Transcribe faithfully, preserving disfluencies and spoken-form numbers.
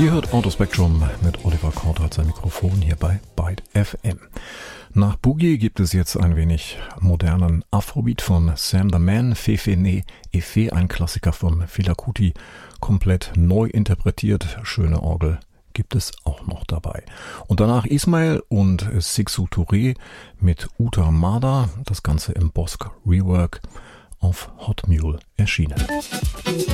Ihr hört Autospektrum mit Oliver Korthardt am Mikrofon hier bei Byte F M. Nach Boogie gibt es jetzt ein wenig modernen Afrobeat von Sam the Man, Fefe Ne Efe, ein Klassiker von Fela Kuti, komplett neu interpretiert, schöne Orgel gibt es auch noch dabei. Und danach Ismail und Sixu Touré mit Uta Mada, das Ganze im Bosk Rework auf Hot Mule erschienen.